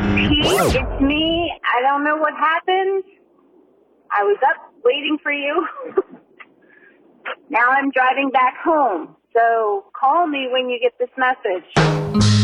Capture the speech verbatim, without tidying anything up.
Pete, it's me. I don't know what happened. I was up waiting for you. Now I'm driving back home. So call me when you get this message.